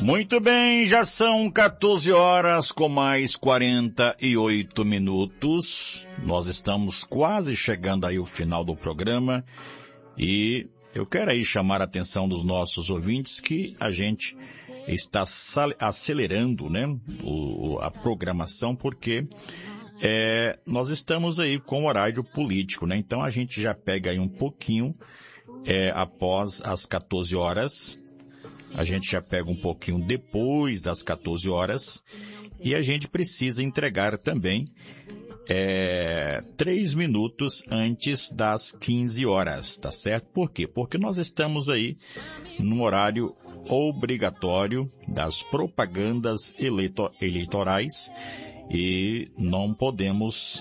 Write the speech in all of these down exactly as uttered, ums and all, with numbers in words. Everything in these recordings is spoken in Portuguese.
Muito bem, já são quatorze horas com mais quarenta e oito minutos. Nós estamos quase chegando aí ao final do programa e eu quero aí chamar a atenção dos nossos ouvintes que a gente está acelerando, né, o, a programação porque é, nós estamos aí com o horário político, né? Então a gente já pega aí um pouquinho é, após as quatorze horas. A gente já pega um pouquinho depois das quatorze horas e a gente precisa entregar também é, três minutos antes das quinze horas, tá certo? Por quê? Porque nós estamos aí no horário obrigatório das propagandas eleito- eleitorais e não podemos,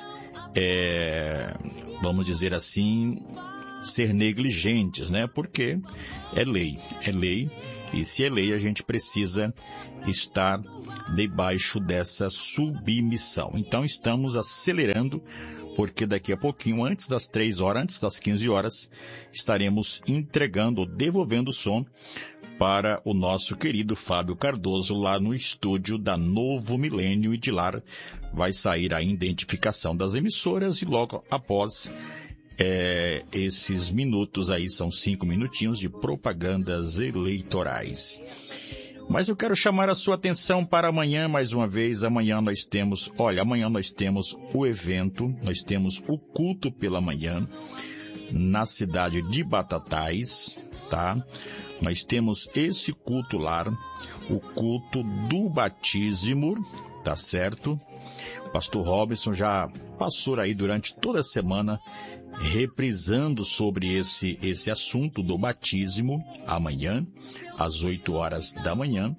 é, vamos dizer assim, ser negligentes, né? Porque é lei, é lei. E se é lei, a gente precisa estar debaixo dessa submissão. Então, estamos acelerando, porque daqui a pouquinho, antes das três horas, antes das quinze horas, estaremos entregando, devolvendo o som para o nosso querido Fábio Cardoso, lá no estúdio da Novo Milênio, e de lá vai sair a identificação das emissoras e logo após É, esses minutos aí, são cinco minutinhos de propagandas eleitorais. Mas eu quero chamar a sua atenção para amanhã, mais uma vez. Amanhã nós temos, olha, amanhã nós temos o evento, nós temos o culto pela manhã, na cidade de Batatais, tá? Nós temos esse culto lá, o culto do batismo, tá certo? O pastor Robinson já passou aí durante toda a semana reprisando sobre esse, esse assunto do batismo, amanhã, às oito horas da manhã.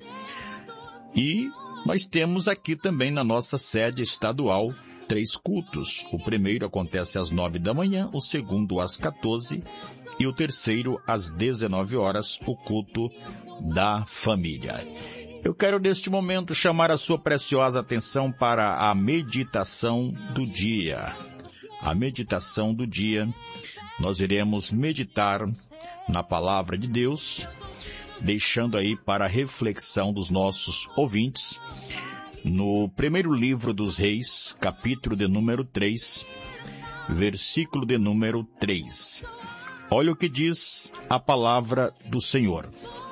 E nós temos aqui também na nossa sede estadual três cultos. O primeiro acontece às nove da manhã, o segundo às quatorze e o terceiro às dezenove horas, o culto da família. Eu quero neste momento chamar a sua preciosa atenção para a meditação do dia. A meditação do dia, nós iremos meditar na palavra de Deus, deixando aí para a reflexão dos nossos ouvintes, no primeiro livro dos Reis, capítulo de número três, versículo de número três. Olha o que diz a palavra do Senhor.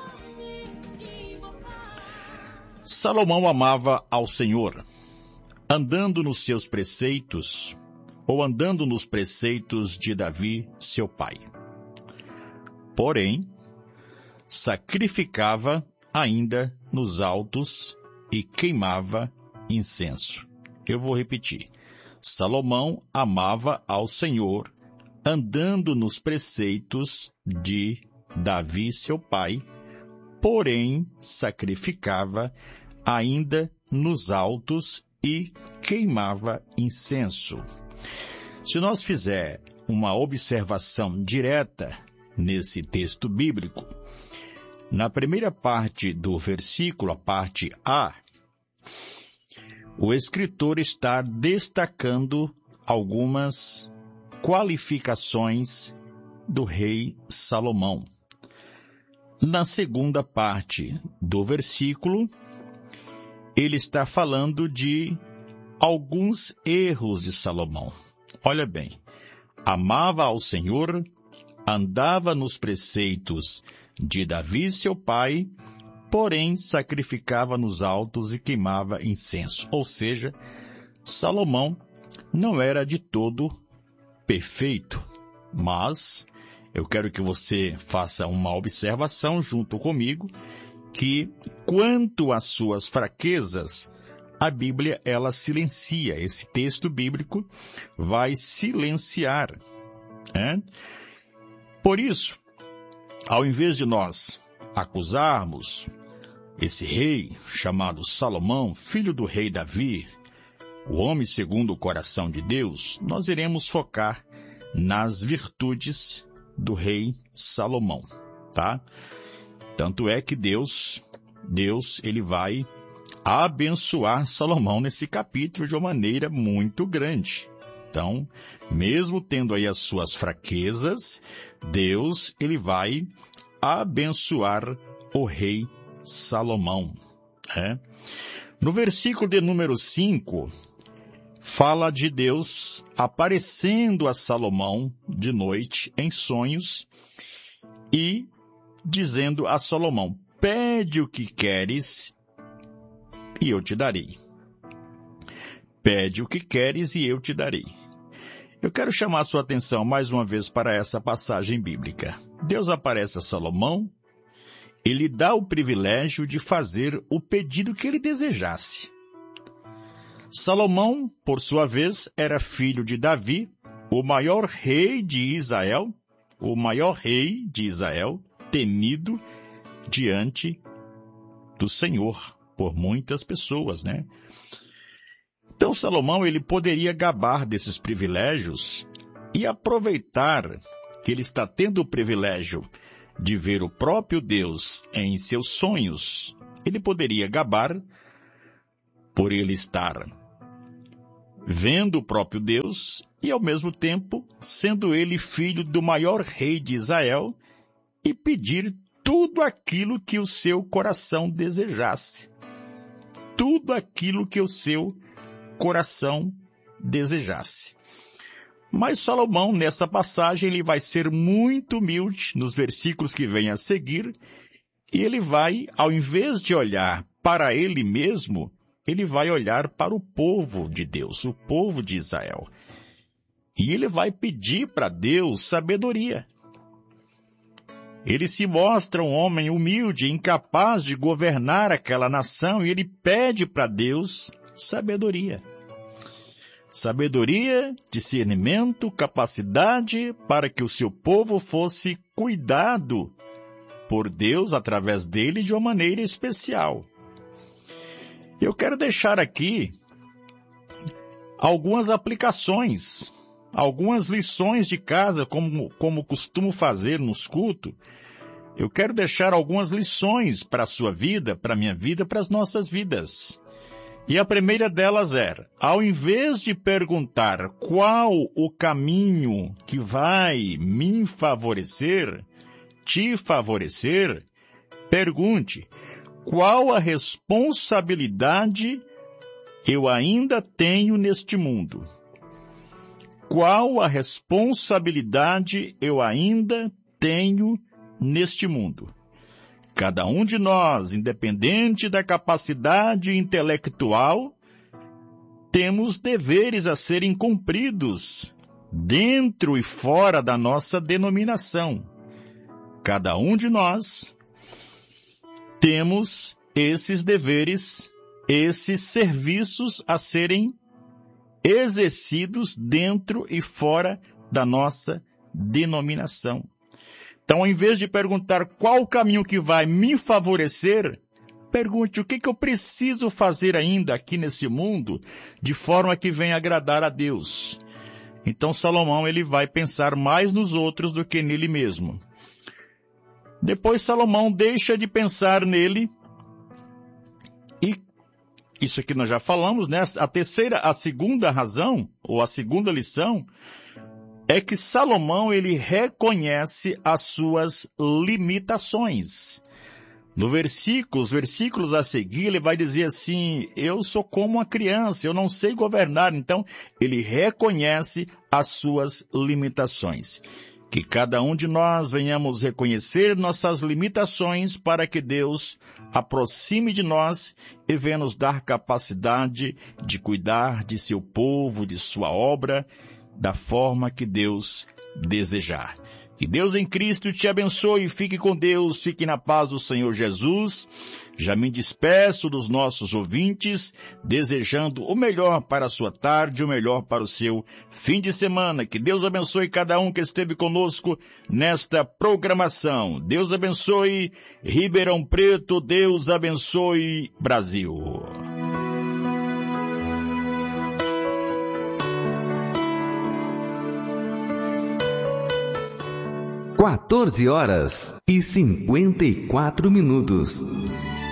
Salomão amava ao Senhor, andando nos seus preceitos, ou andando nos preceitos de Davi, seu pai. Porém, sacrificava ainda nos altos e queimava incenso. Eu vou repetir. Salomão amava ao Senhor, andando nos preceitos de Davi, seu pai, porém sacrificava ainda nos altos e queimava incenso. Se nós fizer uma observação direta nesse texto bíblico, na primeira parte do versículo, a parte A, o escritor está destacando algumas qualificações do rei Salomão. Na segunda parte do versículo, ele está falando de alguns erros de Salomão. Olha bem, amava ao Senhor, andava nos preceitos de Davi, seu pai, porém sacrificava nos altos e queimava incenso. Ou seja, Salomão não era de todo perfeito, mas eu quero que você faça uma observação junto comigo, que quanto às suas fraquezas, a Bíblia, ela silencia. Esse texto bíblico vai silenciar, né? Por isso, ao invés de nós acusarmos esse rei chamado Salomão, filho do rei Davi, o homem segundo o coração de Deus, nós iremos focar nas virtudes do rei Salomão, tá? Tanto é que Deus, Deus, ele vai abençoar Salomão nesse capítulo de uma maneira muito grande. Então, mesmo tendo aí as suas fraquezas, Deus, ele vai abençoar o rei Salomão. É. No versículo de número cinco, fala de Deus aparecendo a Salomão de noite em sonhos e dizendo a Salomão: pede o que queres e eu te darei. Pede o que queres e eu te darei. Eu quero chamar a sua atenção mais uma vez para essa passagem bíblica. Deus aparece a Salomão, ele dá o privilégio de fazer o pedido que ele desejasse. Salomão, por sua vez, era filho de Davi, o maior rei de Israel, o maior rei de Israel, temido diante do Senhor por muitas pessoas, né? Então Salomão, ele poderia gabar desses privilégios e aproveitar que ele está tendo o privilégio de ver o próprio Deus em seus sonhos. Ele poderia gabar por ele estar vendo o próprio Deus e, ao mesmo tempo, sendo ele filho do maior rei de Israel, e pedir tudo aquilo que o seu coração desejasse. Tudo aquilo que o seu coração desejasse. Mas Salomão, nessa passagem, ele vai ser muito humilde nos versículos que vêm a seguir, e ele vai, ao invés de olhar para ele mesmo, ele vai olhar para o povo de Deus, o povo de Israel. E ele vai pedir para Deus sabedoria. Ele se mostra um homem humilde, incapaz de governar aquela nação, e ele pede para Deus sabedoria. Sabedoria, discernimento, capacidade para que o seu povo fosse cuidado por Deus através dele de uma maneira especial. Eu quero deixar aqui algumas aplicações, algumas lições de casa, como, como costumo fazer nos cultos. Eu quero deixar algumas lições para a sua vida, para a minha vida, para as nossas vidas. E a primeira delas é, ao invés de perguntar qual o caminho que vai me favorecer, te favorecer, pergunte: qual a responsabilidade eu ainda tenho neste mundo? Qual a responsabilidade eu ainda tenho neste mundo? Cada um de nós, independente da capacidade intelectual, temos deveres a serem cumpridos dentro e fora da nossa denominação. Cada um de nós temos esses deveres, esses serviços a serem exercidos dentro e fora da nossa denominação. Então, ao invés de perguntar qual o caminho que vai me favorecer, pergunte o que, que eu preciso fazer ainda aqui nesse mundo de forma que venha agradar a Deus. Então, Salomão, ele vai pensar mais nos outros do que nele mesmo. Depois, Salomão deixa de pensar nele e, isso aqui nós já falamos, né? A terceira, a segunda razão, ou a segunda lição, é que Salomão, ele reconhece as suas limitações. No versículo, os versículos a seguir, ele vai dizer assim: eu sou como uma criança, eu não sei governar. Então, ele reconhece as suas limitações. Que cada um de nós venhamos reconhecer nossas limitações para que Deus aproxime de nós e venha nos dar capacidade de cuidar de seu povo, de sua obra, da forma que Deus desejar. Que Deus em Cristo te abençoe, fique com Deus, fique na paz do Senhor Jesus. Já me despeço dos nossos ouvintes, desejando o melhor para a sua tarde, o melhor para o seu fim de semana. Que Deus abençoe cada um que esteve conosco nesta programação. Deus abençoe Ribeirão Preto, Deus abençoe Brasil. quatorze horas e cinquenta e quatro minutos.